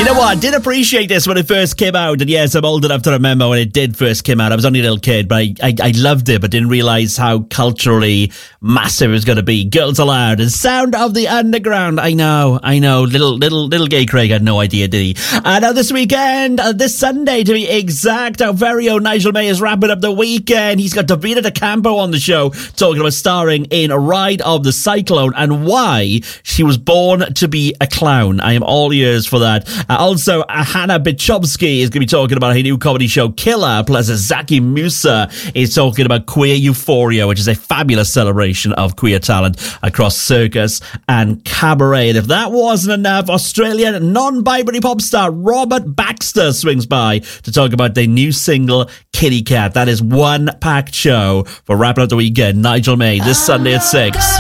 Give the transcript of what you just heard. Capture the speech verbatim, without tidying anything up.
You know what? I did appreciate this when it first came out. And yes, I'm old enough to remember when it did first come out. I was only a little kid, but I, I, I loved it, but didn't realise how culturally massive it was going to be. Girls Aloud and Sound of the Underground. I know, I know. Little little, little gay Craig had no idea, did he? And now this weekend, uh, this Sunday to be exact, our very own Nigel May is wrapping up the weekend. He's got Davina De Campo on the show, talking about starring in Ride of the Cyclone and why she was born to be a clown. I am all ears for that. Uh, also, uh, Hannah Bichowski is going to be talking about her new comedy show, Killer, plus Zaki Musa is talking about Queer Euphoria, which is a fabulous celebration of queer talent across circus and cabaret. And if that wasn't enough, Australian non-binary pop star Robert Baxter swings by to talk about their new single, Kitty Cat. That is one packed show for wrapping up the weekend. Nigel May, this Sunday at six.